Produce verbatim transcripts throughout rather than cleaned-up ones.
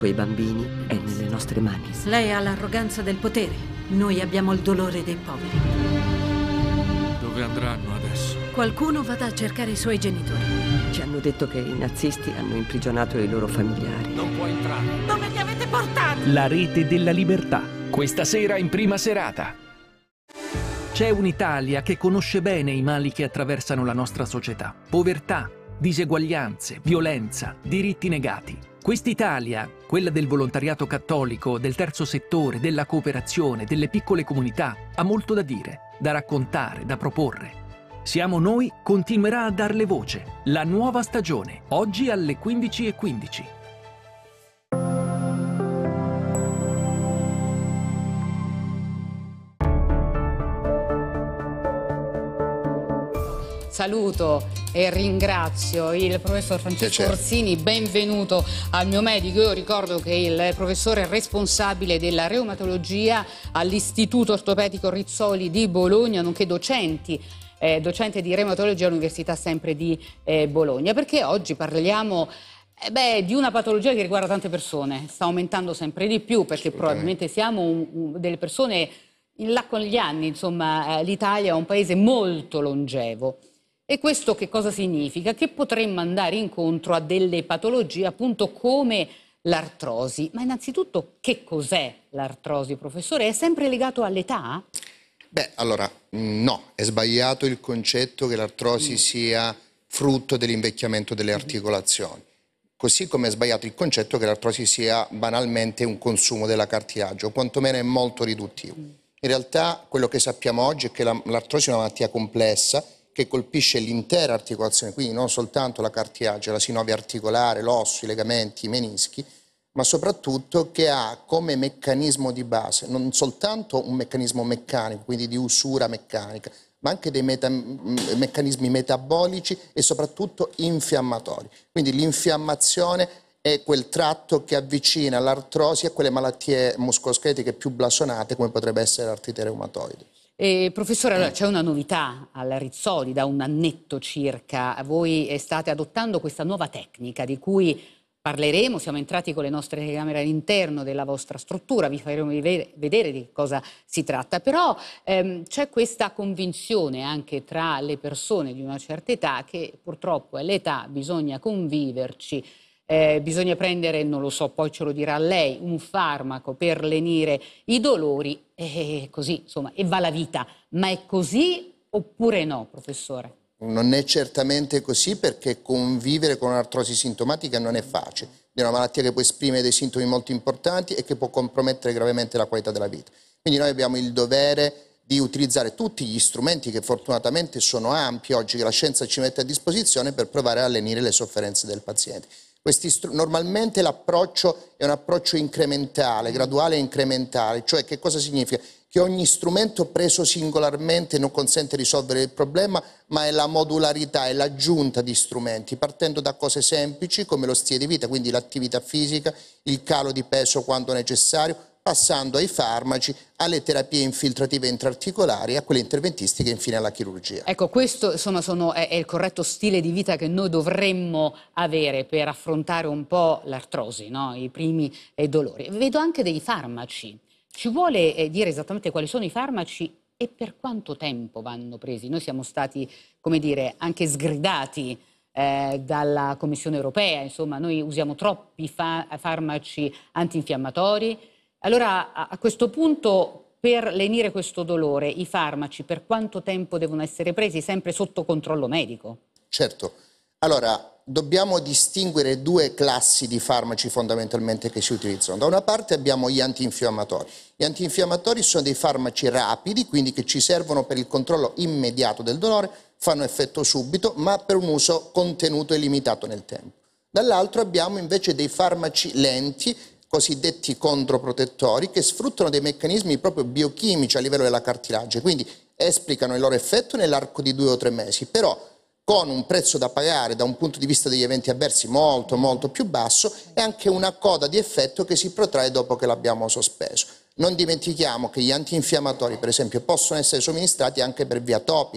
Quei bambini è nelle nostre mani. Lei ha l'arroganza del potere, noi abbiamo il dolore dei poveri. Dove andranno adesso? Qualcuno vada a cercare i suoi genitori. Ci hanno detto che i nazisti hanno imprigionato i loro familiari. Non può entrare. Dove li avete portati? La rete della libertà, questa sera in prima serata. C'è un'Italia che conosce bene i mali che attraversano la nostra società. Povertà, diseguaglianze, violenza, diritti negati. Quest'Italia, quella del volontariato cattolico, del terzo settore, della cooperazione, delle piccole comunità, ha molto da dire, da raccontare, da proporre. Siamo Noi continuerà a darle voce. La nuova stagione, oggi alle quindici e quindici. Saluto e ringrazio il professor Francesco Orsini, benvenuto al mio medico. Io ricordo che il professore è responsabile della reumatologia all'Istituto Ortopedico Rizzoli di Bologna, nonché docenti, eh, docente di reumatologia all'Università sempre di eh, Bologna, perché oggi parliamo eh beh, di una patologia che riguarda tante persone, sta aumentando sempre di più perché probabilmente siamo un, un, delle persone in là con gli anni, insomma eh, l'Italia è un paese molto longevo. E questo che cosa significa? Che potremmo andare incontro a delle patologie appunto come l'artrosi. Ma innanzitutto che cos'è l'artrosi, professore? È sempre legato all'età? Beh, allora, no, è sbagliato il concetto che l'artrosi mm. sia frutto dell'invecchiamento delle articolazioni. Così come è sbagliato il concetto che l'artrosi sia banalmente un consumo della cartilagine, o quantomeno è molto riduttivo. Mm. In realtà quello che sappiamo oggi è che l'artrosi è una malattia complessa che colpisce l'intera articolazione, quindi non soltanto la cartilagine, la sinovia articolare, l'osso, i legamenti, i menischi, ma soprattutto che ha come meccanismo di base non soltanto un meccanismo meccanico, quindi di usura meccanica, ma anche dei meta meccanismi metabolici e soprattutto infiammatori. Quindi l'infiammazione è quel tratto che avvicina l'artrosi a quelle malattie muscoloscheletiche più blasonate come potrebbe essere l'artrite reumatoide. Eh, professore, allora, c'è una novità alla Rizzoli da un annetto circa. Voi state adottando questa nuova tecnica di cui parleremo, siamo entrati con le nostre telecamere all'interno della vostra struttura, vi faremo vedere di cosa si tratta, però ehm, c'è questa convinzione anche tra le persone di una certa età che purtroppo è l'età, bisogna conviverci. Eh, bisogna prendere, non lo so, poi ce lo dirà lei, un farmaco per lenire i dolori e così, insomma, e va la vita. Ma è così oppure no, professore? Non è certamente così perché convivere con un'artrosi sintomatica non è facile. È una malattia che può esprimere dei sintomi molto importanti e che può compromettere gravemente la qualità della vita. Quindi noi abbiamo il dovere di utilizzare tutti gli strumenti che fortunatamente sono ampi oggi, che la scienza ci mette a disposizione per provare a lenire le sofferenze del paziente. Questi normalmente l'approccio è un approccio incrementale, graduale e incrementale, cioè che cosa significa? Che ogni strumento preso singolarmente non consente di risolvere il problema, ma è la modularità, è l'aggiunta di strumenti, partendo da cose semplici come lo stile di vita, quindi l'attività fisica, il calo di peso quando necessario, passando ai farmaci, alle terapie infiltrative intraarticolari e a quelle interventistiche e infine alla chirurgia. Ecco, questo insomma sono, è, è il corretto stile di vita che noi dovremmo avere per affrontare un po' l'artrosi, no? I primi eh, dolori. Vedo anche dei farmaci. Ci vuole eh, dire esattamente quali sono i farmaci e per quanto tempo vanno presi? Noi siamo stati, come dire, anche sgridati eh, dalla Commissione europea, insomma noi usiamo troppi fa farmaci antinfiammatori. Allora, a questo punto, per lenire questo dolore, i farmaci per quanto tempo devono essere presi, sempre sotto controllo medico? Certo. Allora, dobbiamo distinguere due classi di farmaci fondamentalmente che si utilizzano. Da una parte abbiamo gli antinfiammatori. Gli antinfiammatori sono dei farmaci rapidi, quindi che ci servono per il controllo immediato del dolore, fanno effetto subito, ma per un uso contenuto e limitato nel tempo. Dall'altro abbiamo invece dei farmaci lenti, cosiddetti controprotettori, che sfruttano dei meccanismi proprio biochimici a livello della cartilagine, quindi esplicano il loro effetto nell'arco di due o tre mesi, però con un prezzo da pagare da un punto di vista degli eventi avversi molto molto più basso e anche una coda di effetto che si protrae dopo che l'abbiamo sospeso. Non dimentichiamo che gli antinfiammatori, per esempio, possono essere somministrati anche per via topica,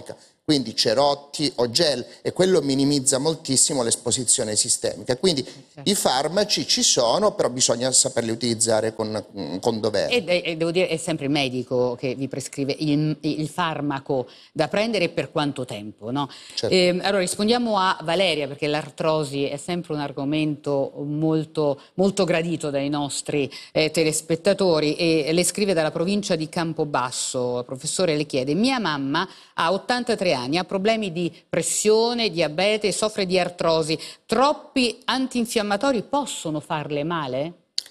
quindi cerotti o gel, e quello minimizza moltissimo l'esposizione sistemica. Quindi certo. I farmaci ci sono, però bisogna saperli utilizzare con, con dovere. E, e devo dire, è sempre il medico che vi prescrive il, il farmaco da prendere e per quanto tempo, no? Certo. Eh, allora rispondiamo a Valeria, perché l'artrosi è sempre un argomento molto, molto gradito dai nostri eh, telespettatori, e le scrive dalla provincia di Campobasso. Professore, le chiede: mia mamma ha ottantatré anni, ha problemi di pressione, diabete, soffre di artrosi. Troppi antinfiammatori possono farle male?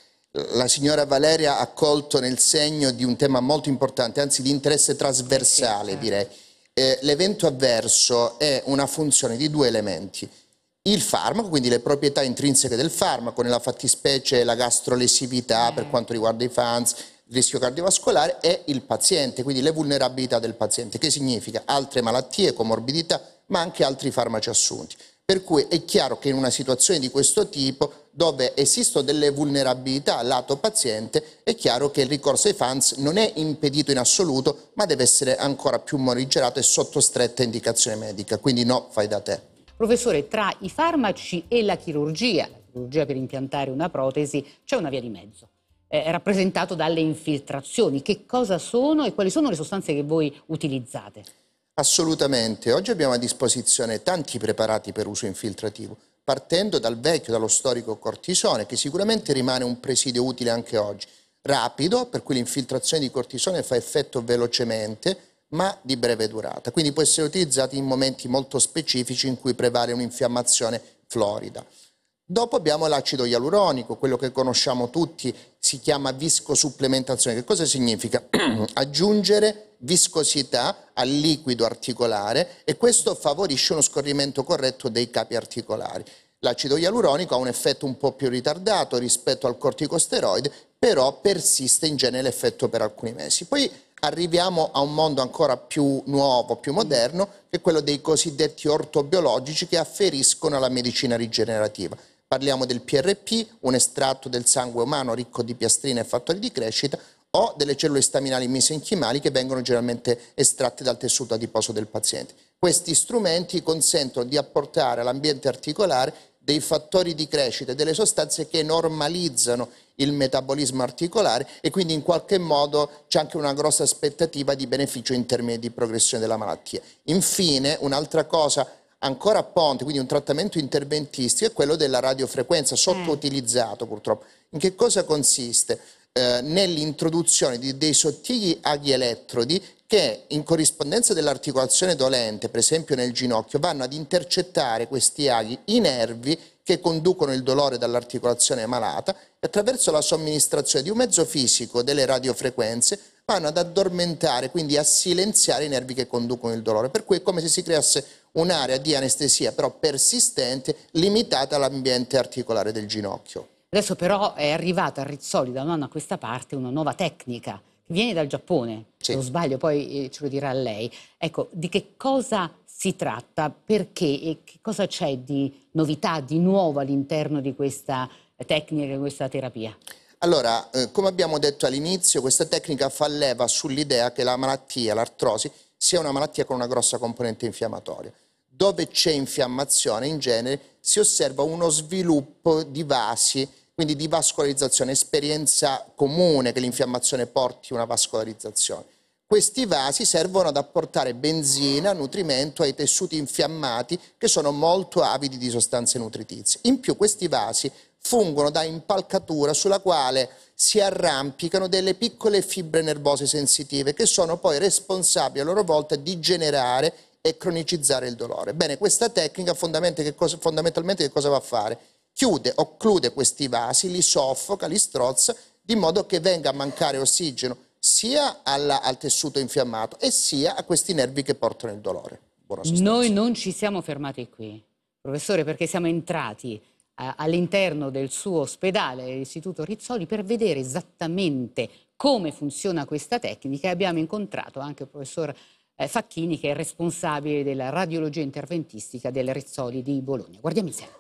La signora Valeria ha colto nel segno di un tema molto importante, anzi di interesse trasversale, sì, sì. direi. Eh, l'evento avverso è una funzione di due elementi. Il farmaco, quindi le proprietà intrinseche del farmaco, nella fattispecie la gastrolesività eh. per quanto riguarda i F A N S, il rischio cardiovascolare, e il paziente, quindi le vulnerabilità del paziente, che significa altre malattie, comorbidità, ma anche altri farmaci assunti. Per cui è chiaro che in una situazione di questo tipo, dove esistono delle vulnerabilità lato paziente, è chiaro che il ricorso ai F A N S non è impedito in assoluto, ma deve essere ancora più monitorato e sotto stretta indicazione medica, quindi no, fai da te. Professore, tra i farmaci e la chirurgia, la chirurgia per impiantare una protesi, c'è una via di mezzo. È rappresentato dalle infiltrazioni. Che cosa sono e quali sono le sostanze che voi utilizzate? Assolutamente. Oggi abbiamo a disposizione tanti preparati per uso infiltrativo, partendo dal vecchio, dallo storico cortisone, che sicuramente rimane un presidio utile anche oggi. Rapido, per cui l'infiltrazione di cortisone fa effetto velocemente, ma di breve durata. Quindi può essere utilizzato in momenti molto specifici in cui prevale un'infiammazione florida. Dopo abbiamo l'acido ialuronico, quello che conosciamo tutti, si chiama viscosupplementazione. Che cosa significa? Aggiungere viscosità al liquido articolare, e questo favorisce uno scorrimento corretto dei capi articolari. L'acido ialuronico ha un effetto un po' più ritardato rispetto al corticosteroide, però persiste in genere l'effetto per alcuni mesi. Poi arriviamo a un mondo ancora più nuovo, più moderno, che è quello dei cosiddetti ortobiologici, che afferiscono alla medicina rigenerativa. Parliamo del P R P, un estratto del sangue umano ricco di piastrina e fattori di crescita, o delle cellule staminali mesenchimali, che vengono generalmente estratte dal tessuto adiposo del paziente. Questi strumenti consentono di apportare all'ambiente articolare dei fattori di crescita e delle sostanze che normalizzano il metabolismo articolare, e quindi in qualche modo c'è anche una grossa aspettativa di beneficio in termini di progressione della malattia. Infine, un'altra cosa ancora a ponte, quindi un trattamento interventistico, è quello della radiofrequenza, sottoutilizzato purtroppo. In che cosa consiste? Eh, nell'introduzione di dei sottili aghi elettrodi che, in corrispondenza dell'articolazione dolente, per esempio nel ginocchio, vanno ad intercettare questi aghi i nervi che conducono il dolore dall'articolazione malata, e attraverso la somministrazione di un mezzo fisico, delle radiofrequenze, vanno ad addormentare, quindi a silenziare i nervi che conducono il dolore. Per cui è come se si creasse un'area di anestesia però persistente, limitata all'ambiente articolare del ginocchio. Adesso però è arrivata a Rizzoli da un anno a questa parte una nuova tecnica che viene dal Giappone, sì. Se non sbaglio, poi ce lo dirà lei. Ecco, di che cosa si tratta, perché e che cosa c'è di novità, di nuovo all'interno di questa tecnica, di questa terapia? Allora, eh, come abbiamo detto all'inizio, questa tecnica fa leva sull'idea che la malattia, l'artrosi, sia una malattia con una grossa componente infiammatoria. Dove c'è infiammazione, in genere, si osserva uno sviluppo di vasi, quindi di vascolarizzazione, esperienza comune che l'infiammazione porti una vascolarizzazione. Questi vasi servono ad apportare benzina, nutrimento ai tessuti infiammati, che sono molto avidi di sostanze nutritizie. In più questi vasi fungono da impalcatura sulla quale si arrampicano delle piccole fibre nervose sensitive, che sono poi responsabili a loro volta di generare e cronicizzare il dolore. Bene, questa tecnica fondamentalmente che cosa, fondamentalmente che cosa va a fare? Chiude, occlude questi vasi, li soffoca, li strozza, di modo che venga a mancare ossigeno sia alla, al tessuto infiammato e sia a questi nervi che portano il dolore. Noi non ci siamo fermati qui, professore, perché siamo entrati eh, all'interno del suo ospedale, l'Istituto Rizzoli, per vedere esattamente come funziona questa tecnica, e abbiamo incontrato anche il professor eh, Facchini, che è responsabile della radiologia interventistica del Rizzoli di Bologna. Guardiamo insieme.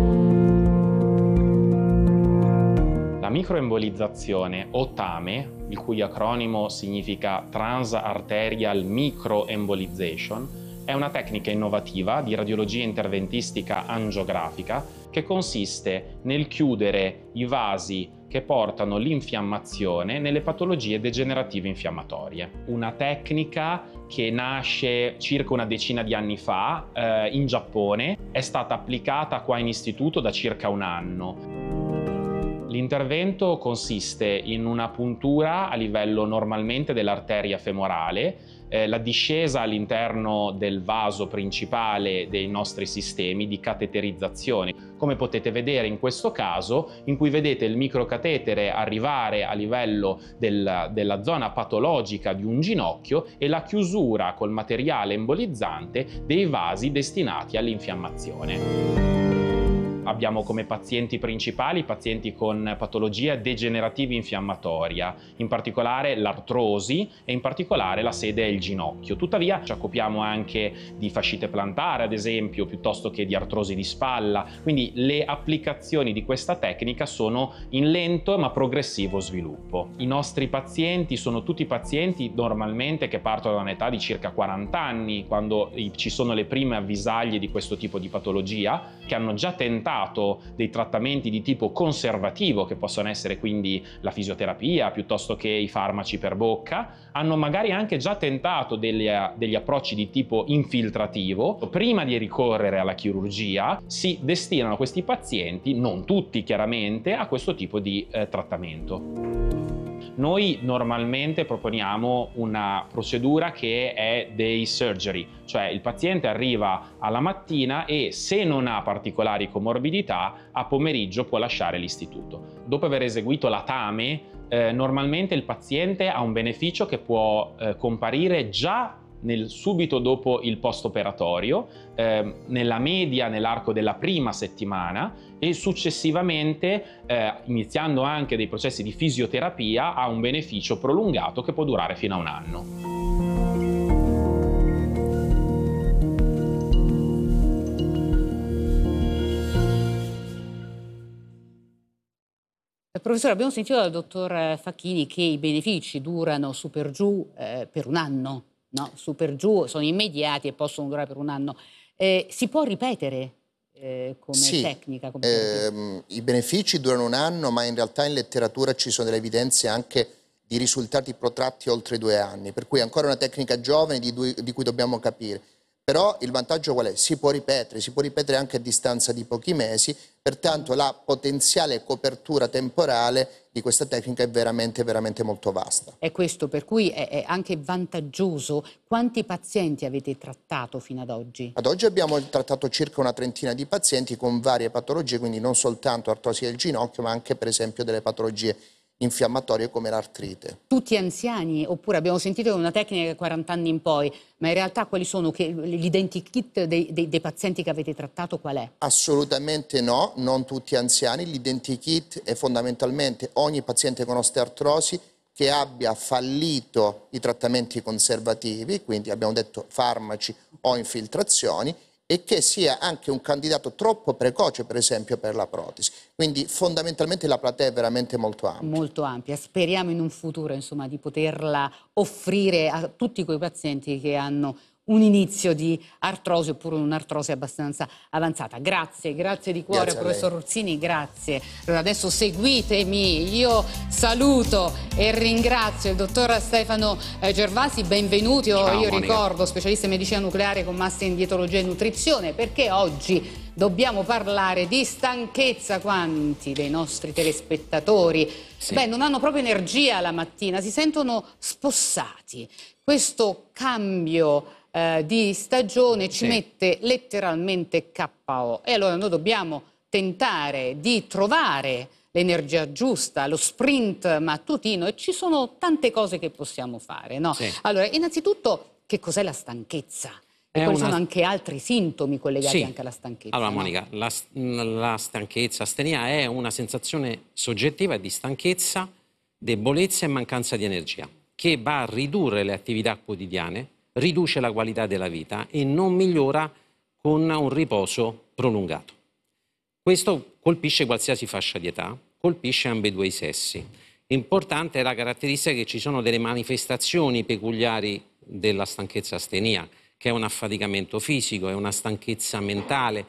La microembolizzazione o TAME il cui acronimo significa Transarterial Microembolization, è una tecnica innovativa di radiologia interventistica angiografica che consiste nel chiudere i vasi che portano l'infiammazione nelle patologie degenerative infiammatorie. Una tecnica che nasce circa una decina di anni fa eh, in Giappone, è stata applicata qua in istituto da circa un anno. L'intervento consiste in una puntura a livello normalmente dell'arteria femorale, eh, la discesa all'interno del vaso principale dei nostri sistemi di cateterizzazione, come potete vedere in questo caso, in cui vedete il microcatetere arrivare a livello del, della zona patologica di un ginocchio e la chiusura col materiale embolizzante dei vasi destinati all'infiammazione. Abbiamo come pazienti principali pazienti con patologia degenerativa infiammatoria, in particolare l'artrosi e in particolare la sede è il ginocchio. Tuttavia ci occupiamo anche di fascite plantare, ad esempio, piuttosto che di artrosi di spalla, quindi le applicazioni di questa tecnica sono in lento ma progressivo sviluppo. I nostri pazienti sono tutti pazienti normalmente che partono da un'età di circa quaranta anni, quando ci sono le prime avvisaglie di questo tipo di patologia, che hanno già tentato dei trattamenti di tipo conservativo, che possono essere quindi la fisioterapia piuttosto che i farmaci per bocca, hanno magari anche già tentato degli, degli approcci di tipo infiltrativo. Prima di ricorrere alla chirurgia si destinano questi pazienti, non tutti chiaramente, a questo tipo di eh, trattamento. Noi normalmente proponiamo una procedura che è day surgery, cioè il paziente arriva alla mattina e se non ha particolari comorbidità a pomeriggio può lasciare l'istituto. Dopo aver eseguito la T A M E, eh, normalmente il paziente ha un beneficio che può eh, comparire già nel, subito dopo il post-operatorio, eh, nella media nell'arco della prima settimana e successivamente, eh, iniziando anche dei processi di fisioterapia, ha un beneficio prolungato che può durare fino a un anno. Professore, abbiamo sentito dal dottor Facchini che i benefici durano su per giù eh, per un anno. No, su per giù sono immediati e possono durare per un anno. Eh, si può ripetere eh, come sì, tecnica? Come ehm, i benefici durano un anno, ma in realtà in letteratura ci sono delle evidenze anche di risultati protratti oltre due anni, per cui è ancora una tecnica giovane di, due, di cui dobbiamo capire. Però il vantaggio qual è? Si può ripetere, si può ripetere anche a distanza di pochi mesi, pertanto la potenziale copertura temporale di questa tecnica è veramente, veramente molto vasta. È questo per cui è, è anche vantaggioso. Quanti pazienti avete trattato fino ad oggi? Ad oggi abbiamo trattato circa una trentina di pazienti con varie patologie, quindi non soltanto artrosi del ginocchio, ma anche per esempio delle patologie infiammatorie come l'artrite. Tutti anziani? Oppure abbiamo sentito che è una tecnica che quaranta anni in poi, ma in realtà quali sono l'identikit dei, dei, dei pazienti che avete trattato qual è? Assolutamente no, non tutti anziani. L'identikit è fondamentalmente ogni paziente con osteoartrosi che abbia fallito i trattamenti conservativi, quindi abbiamo detto farmaci o infiltrazioni, e che sia anche un candidato troppo precoce, per esempio, per la protesi. Quindi fondamentalmente la platea è veramente molto ampia. Molto ampia. Speriamo in un futuro, insomma, di poterla offrire a tutti quei pazienti che hanno un inizio di artrosi oppure un'artrosi abbastanza avanzata. Grazie, grazie di cuore, Grazie professor Orsini, grazie. Allora adesso seguitemi, io saluto e ringrazio il dottor Stefano eh, Gervasi, benvenuti. Ciao, io Monica. Ricordo, specialista in medicina nucleare con master in dietologia e nutrizione, perché oggi dobbiamo parlare di stanchezza. Quanti dei nostri telespettatori sì. beh, non hanno proprio energia la mattina, si sentono spossati. Questo cambio Eh, di stagione ci sì. mette letteralmente K O e allora noi dobbiamo tentare di trovare l'energia giusta, lo sprint mattutino e ci sono tante cose che possiamo fare, no? Sì. Allora, innanzitutto, che cos'è la stanchezza? E quali una... sono anche altri sintomi collegati sì. anche alla stanchezza? Allora, no? Monica, la, la stanchezza, astenia è una sensazione soggettiva di stanchezza, debolezza e mancanza di energia che va a ridurre le attività quotidiane, riduce la qualità della vita e non migliora con un riposo prolungato. Questo colpisce qualsiasi fascia di età, colpisce ambedue i sessi Importante è la caratteristica che ci sono delle manifestazioni peculiari della stanchezza astenia, che è un affaticamento fisico, è una stanchezza mentale,